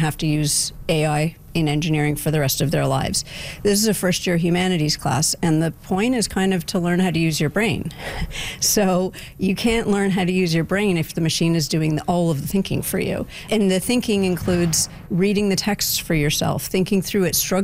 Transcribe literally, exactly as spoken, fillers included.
have to use A I in engineering for the rest of their lives. This is a first year humanities class, and the point is kind of to learn how to use your brain. So you can't learn how to use your brain if the machine is doing all of the thinking for you. And the thinking includes reading the text for yourself, thinking through it, struggling